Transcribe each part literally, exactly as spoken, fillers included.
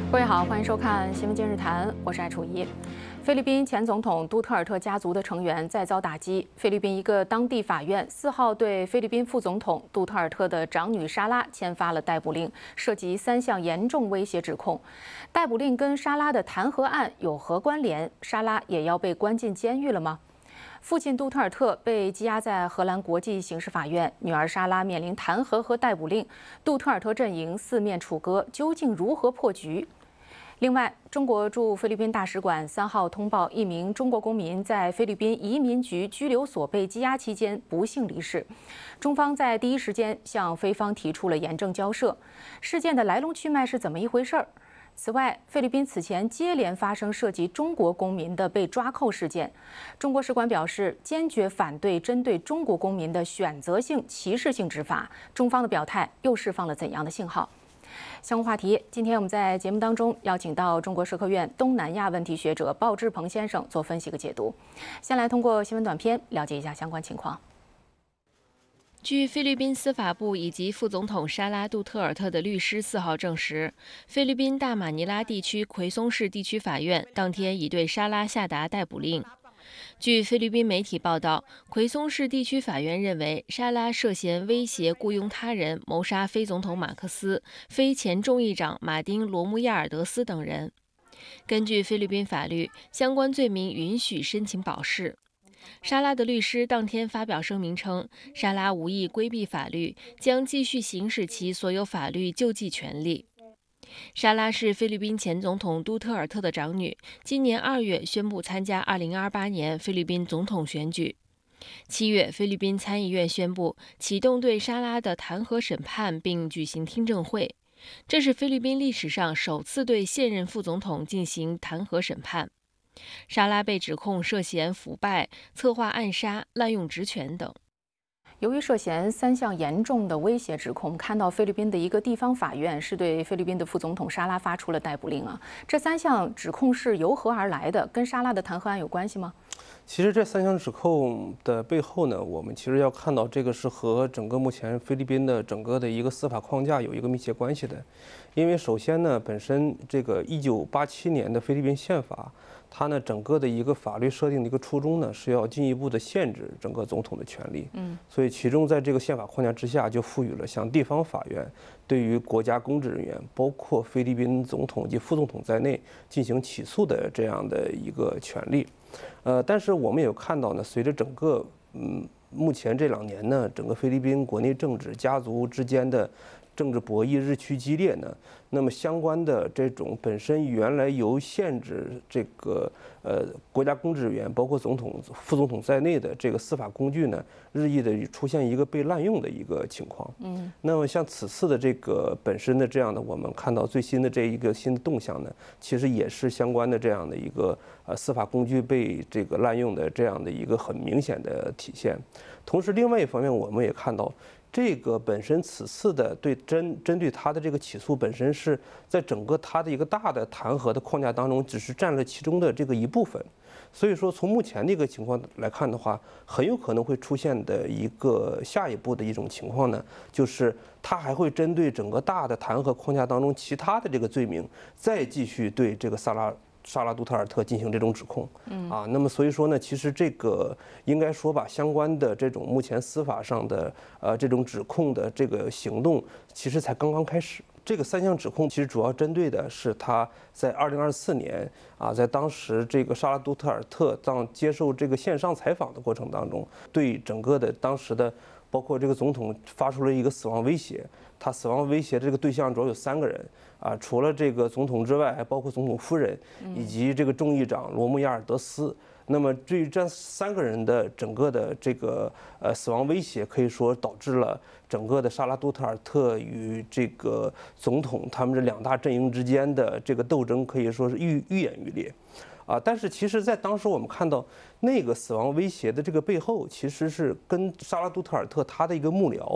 各位好，欢迎收看《新闻今日谈》，我是艾楚怡。菲律宾前总统杜特尔特家族的成员再遭打击。菲律宾一个当地法院四号对菲律宾副总统杜特尔特的长女莎拉签发了逮捕令，涉及三项严重威胁指控。逮捕令跟莎拉的弹劾案有何关联？莎拉也要被关进监狱了吗？父亲杜特尔特被羁押在荷兰国际刑事法院，女儿莎拉面临弹劾和逮捕令，杜特尔特阵营四面楚歌，究竟如何破局？另外，中国驻菲律宾大使馆三号通报，一名中国公民在菲律宾移民局拘留所被羁押期间不幸离世。中方在第一时间向菲方提出了严正交涉。事件的来龙去脉是怎么一回事儿？此外，菲律宾此前接连发生涉及中国公民的被抓扣事件，中国使馆表示坚决反对针对中国公民的选择性歧视性执法。中方的表态又释放了怎样的信号？相关话题，今天我们在节目当中邀请到中国社科院东南亚问题学者鲍志鹏先生做分析和解读。先来通过新闻短片了解一下相关情况。 据菲律宾司法部以及副总统莎拉·杜特尔特的律师四号证实，菲律宾大马尼拉地区奎松市地区法院当天已对莎拉下达逮捕令。据菲律宾媒体报道，奎松市地区法院认为莎拉涉嫌威胁雇佣他人谋杀非总统马克思、非前众议长马丁·罗穆亚尔德斯等人。根据菲律宾法律，相关罪名允许申请保释。莎拉的律师当天发表声明称，莎拉无意规避法律，将继续行使其所有法律救济权利。莎拉是菲律宾前总统杜特尔特的长女，今年二月宣布参加二零二八年菲律宾总统选举。七月，菲律宾参议院宣布启动对莎拉的弹劾审判，并举行听证会。这是菲律宾历史上首次对现任副总统进行弹劾审判。莎拉被指控涉嫌腐败、策划暗杀、滥用职权等。 由于涉嫌三项严重的威胁指控，看到菲律宾的一个地方法院是对菲律宾的副总统莎拉发出了逮捕令啊。这三项指控是由何而来的？跟莎拉的弹劾案有关系吗？ 其实这三项指控的背后呢，我们其实要看到这个是和整个目前菲律宾的整个的一个司法框架有一个密切关系的。因为首先呢，本身这个一九八七年的菲律宾宪法，它呢整个的一个法律设定的一个初衷呢，是要进一步的限制整个总统的权利。嗯，所以其中在这个宪法框架之下，就赋予了像地方法院对于国家公职人员，包括菲律宾总统及副总统在内进行起诉的这样的一个权利。呃，但是我们也有看到呢，随着整个嗯目前这两年呢，整个菲律宾国内政治家族之间的政治博弈日趋激烈呢，那么相关的这种本身原来由限制这个呃国家公职人员，包括总统、副总统在内的这个司法工具呢，日益的出现一个被滥用的一个情况。嗯，那么像此次的这个本身的这样的，我们看到最新的这一个新的动向呢，其实也是相关的这样的一个呃司法工具被这个滥用的这样的一个很明显的体现。同时，另外一方面，我们也看到。这个本身此次的对针针对他的这个起诉本身是在整个他的一个大的弹劾的框架当中，只是占了其中的这个一部分。所以说，从目前的一个情况来看的话，很有可能会出现的一个下一步的一种情况呢，就是他还会针对整个大的弹劾框架当中其他的这个罪名，再继续对这个萨拉。莎拉·杜特尔特进行这种指控，嗯啊，那么所以说呢，其实这个应该说吧，相关的这种目前司法上的呃这种指控的这个行动，其实才刚刚开始。这个三项指控其实主要针对的是他在二零二四年啊，在当时这个莎拉·杜特尔特当接受这个线上采访的过程当中，对整个的当时的包括这个总统发出了一个死亡威胁。他死亡威胁的这个对象主要有三个人啊，除了这个总统之外，还包括总统夫人以及这个众议长罗穆亚尔德斯。那么对于这三个人的整个的这个呃死亡威胁，可以说导致了整个的莎拉·杜特尔特与这个总统他们这两大阵营之间的这个斗争，可以说是愈愈演愈烈。啊，但是其实，在当时我们看到那个死亡威胁的这个背后，其实是跟莎拉·杜特尔特他的一个幕僚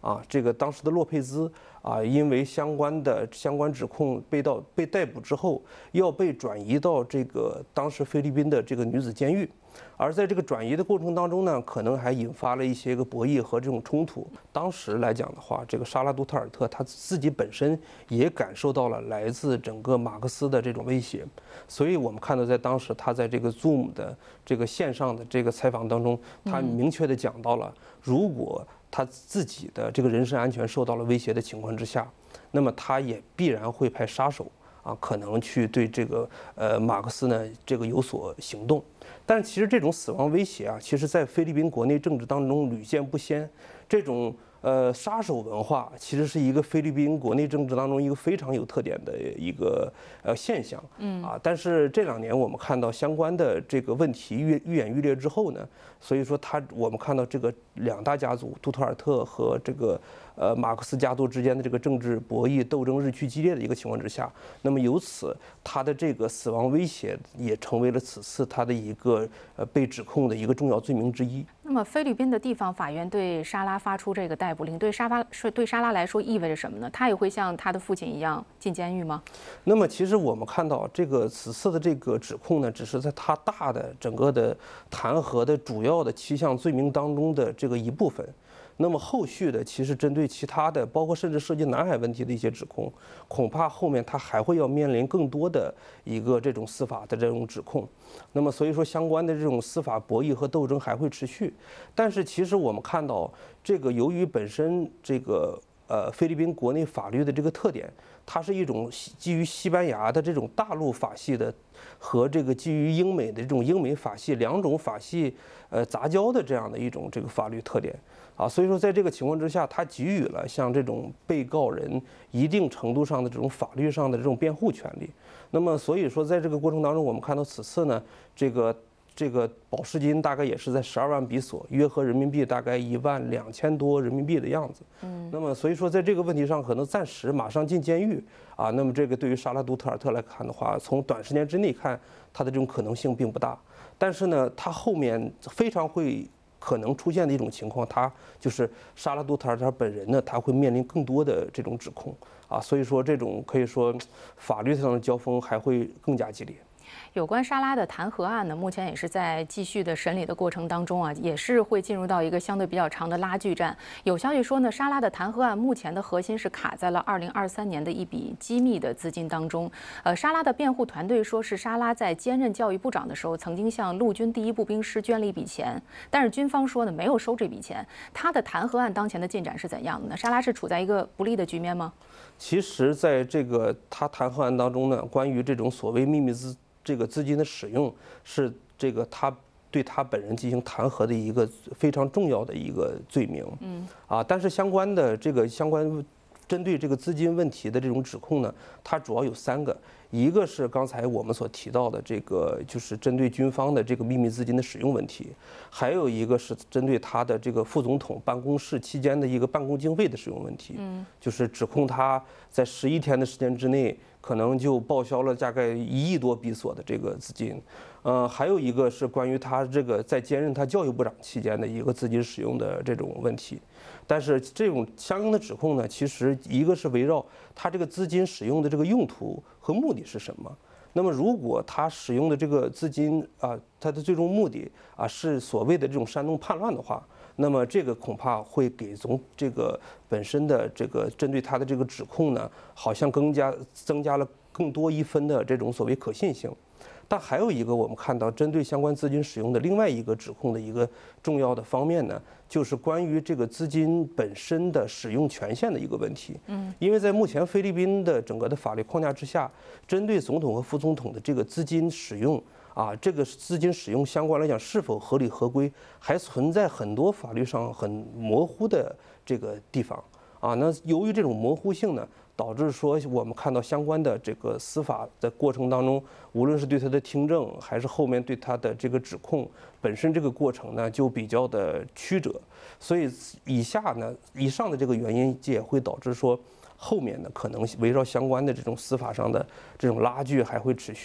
啊，这个当时的洛佩兹啊，因为相关的相关指控被到被逮捕之后，要被转移到这个当时菲律宾的这个女子监狱，而在这个转移的过程当中呢，可能还引发了一些个博弈和这种冲突。当时来讲的话，这个沙拉杜特尔特他自己本身也感受到了来自整个马克思的这种威胁，所以我们看到在当时他在这个 Zoom 的这个线上的这个采访当中，他明确的讲到了，如果他自己的这个人身安全受到了威胁的情况之下，那么他也必然会派杀手啊，可能去对这个呃马克思呢这个有所行动。但是其实这种死亡威胁啊，其实在菲律宾国内政治当中屡见不鲜。这种呃杀手文化其实是一个菲律宾国内政治当中一个非常有特点的一个呃现象。嗯啊，但是这两年我们看到相关的这个问题愈愈演愈烈之后呢，所以说他我们看到这个两大家族杜特尔特和这个呃马克思家族之间的这个政治博弈斗争日趋激烈的一个情况之下，那么由此他的这个死亡威胁也成为了此次他的一个呃被指控的一个重要罪名之一。 那么菲律宾的地方法院对沙拉发出这个逮捕令，对沙拉对沙拉来说意味着什么呢？他也会像他的父亲一样进监狱吗？ 那么其实我们看到这个此次的这个指控呢，只是在他大的整个的弹劾的主要的七项罪名当中的这个一部分。那么后续的其实针对其他的，包括甚至涉及南海问题的一些指控，恐怕后面他还会要面临更多的一个这种司法的这种指控。那么所以说相关的这种司法博弈和斗争还会持续。但是其实我们看到这个由于本身这个呃菲律宾国内法律的这个特点，它是一种基于西班牙的这种大陆法系的和这个基于英美的这种英美法系两种法系呃杂交的这样的一种这个法律特点。啊，所以说在这个情况之下，他给予了像这种被告人一定程度上的这种法律上的这种辩护权利。那么所以说在这个过程当中，我们看到此次呢，这个这个保释金大概也是在十二万比索，约合人民币大概一万两千多人民币的样子。嗯，那么所以说在这个问题上，可能暂时马上进监狱啊，那么这个对于沙拉杜特尔特来看的话，从短时间之内看，他的这种可能性并不大。但是呢，他后面非常会。可能出现的一种情况，他就是沙拉杜特尔特本人呢，他会面临更多的这种指控啊，所以说这种可以说法律上的交锋还会更加激烈。 有关沙拉的弹劾案呢，目前也是在继续的审理的过程当中啊，也是会进入到一个相对比较长的拉锯战。有消息说呢，沙拉的弹劾案目前的核心是卡在了二零二三年的一笔机密的资金当中。呃，沙拉的辩护团队说是沙拉在兼任教育部长的时候，曾经向陆军第一步兵师捐了一笔钱，但是军方说呢没有收这笔钱。他的弹劾案当前的进展是怎样的呢？沙拉是处在一个不利的局面吗？ 其实，在这个他弹劾案当中呢，关于这种所谓秘密资这个资金的使用，是这个他对他本人进行弹劾的一个非常重要的一个罪名。嗯，啊，但是相关的这个相关针对这个资金问题的这种指控呢，它主要有三个，一个是刚才我们所提到的这个，就是针对军方的这个秘密资金的使用问题，还有一个是针对他的这个副总统办公室期间的一个办公经费的使用问题。嗯，就是指控他在十一天的时间之内，可能就报销了大概一亿多比索的这个资金。呃，还有一个是关于他这个在兼任他教育部长期间的一个资金使用的这种问题。但是这种相应的指控呢，其实一个是围绕他这个资金使用的这个用途和目的是什么。那么如果他使用的这个资金啊，他的最终目的啊是所谓的这种煽动叛乱的话，那么这个恐怕会给总这个本身的这个针对他的这个指控呢，好像更加增加了更多一分的这种所谓可信性。但还有一个我们看到针对相关资金使用的另外一个指控的一个重要的方面呢，就是关于这个资金本身的使用权限的一个问题。嗯，因为在目前菲律宾的整个的法律框架之下，针对总统和副总统的这个资金使用啊，这个资金使用相关来讲是否合理合规，还存在很多法律上很模糊的这个地方啊。那由于这种模糊性呢，导致说我们看到相关的这个司法的过程当中，无论是对他的听证，还是后面对他的这个指控本身这个过程呢，就比较的曲折。所以以下呢，以上的这个原因也会导致说，后面呢可能围绕相关的这种司法上的这种拉锯还会持续。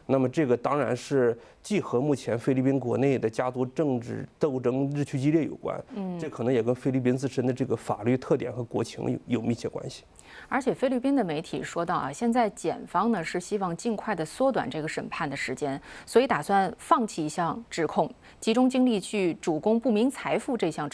那么这个当然是既和目前菲律宾国内的家族政治斗争日趋激烈有关，嗯，这可能也跟菲律宾自身的这个法律特点和国情有有密切关系。 而且菲律宾的媒体说到啊，现在检方呢是希望尽快的缩短这个审判的时间，所以打算放弃一项指控，集中精力去主攻不明财富这项指控。